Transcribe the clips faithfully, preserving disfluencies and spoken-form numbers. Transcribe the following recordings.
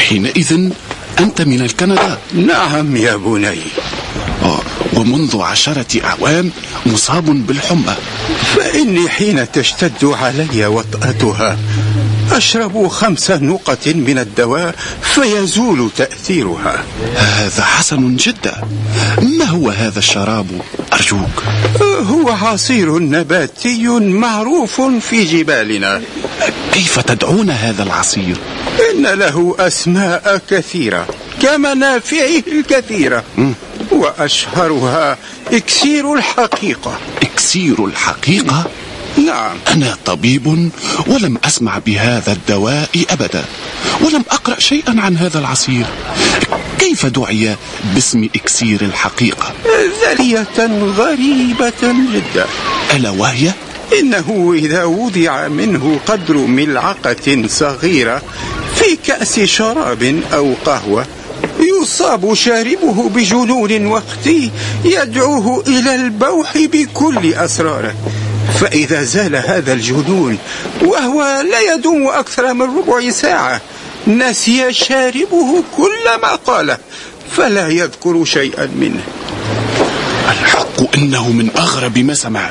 حينئذ أنت من الكندا؟ نعم يا بني. ومنذ عشرة أعوام مصاب بالحمى. فإني حين تشتد علي وطأتها أشرب خمس نقط من الدواء فيزول تأثيرها. هذا حسن جدا. ما هو هذا الشراب أرجوك؟ هو عصير نباتي معروف في جبالنا. كيف تدعون هذا العصير؟ إن له أسماء كثيرة كمنافعه الكثيرة، وأشهرها إكسير الحقيقة. إكسير الحقيقة؟ نعم. أنا طبيب ولم أسمع بهذا الدواء أبدا، ولم أقرأ شيئا عن هذا العصير. كيف دعي باسم إكسير الحقيقة؟ ذرية غريبة جدا. ألا وهي؟ إنه إذا وضع منه قدر ملعقة صغيرة في كأس شراب أو قهوة يصاب شاربه بجنون وقتي يدعوه إلى البوح بكل أسراره. فإذا زال هذا الجنون وهو لا يدوم أكثر من ربع ساعة نسي شاربه كل ما قاله فلا يذكر شيئا منه. الحق إنه من أغرب ما سمعت.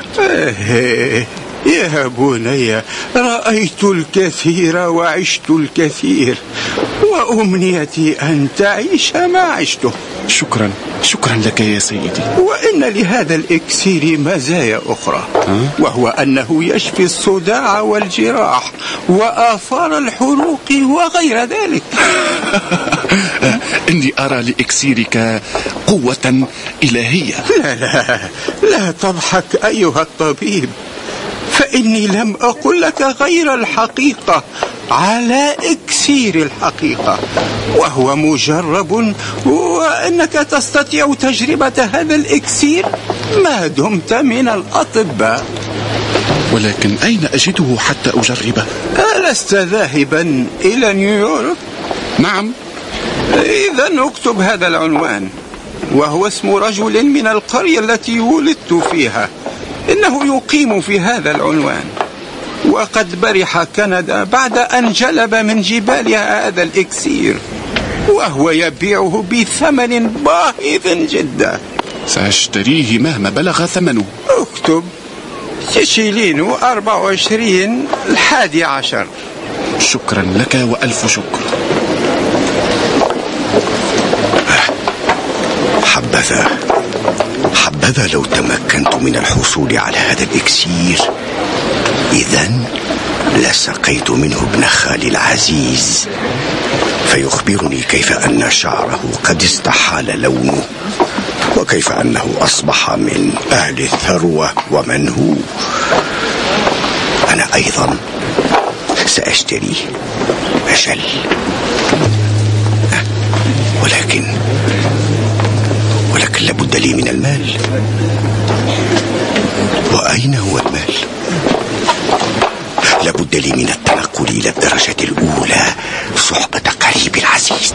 يا بني، رأيت الكثير وعشت الكثير، وأمنيتي أن تعيش ما عشته. شكرا شكرا لك يا سيدي. وإن لهذا الإكسير مزايا أخرى، وهو أنه يشفي الصداع والجراح وآثار الحروق وغير ذلك. إني أرى لإكسيرك قوة إلهية. لا لا لا تضحك أيها الطبيب، فإني لم أقل لك غير الحقيقة على إكسير الحقيقة، وهو مجرب، وأنك تستطيع تجربة هذا الإكسير ما دمت من الأطباء. ولكن أين أجده حتى أجربه؟ ألست ذاهبا إلى نيويورك؟ نعم. إذن اكتب هذا العنوان، وهو اسم رجل من القرية التي ولدت فيها. إنه يقيم في هذا العنوان، وقد برح كندا بعد أن جلب من جبالها هذا الإكسير، وهو يبيعه بثمن باهظ جدا. سأشتريه مهما بلغ ثمنه. اكتب تشيلين أربعة وعشرين الحادي عشر. شكرا لك وألف شكر. حبذا حبذا لو تمكنت من الحصول على هذا الإكسير، إذن لسقيت منه ابن خالي العزيز فيخبرني كيف أن شعره قد استحال لونه، وكيف أنه أصبح من أهل الثروة ومنه. أنا أيضا سأشتريه أجل، ولكن ولكن لابد لي من المال. وأين هو المال؟ لابد لي من التنقل إلى الدرجة الأولى صحبة قريب العزيز.